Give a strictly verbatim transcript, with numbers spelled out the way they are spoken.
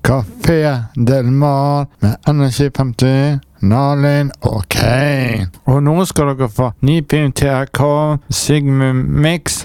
Café Del Mar med Energy femti, Nalin og Kane. Og nå skal dere få ny P M T R K, Sigmund Mix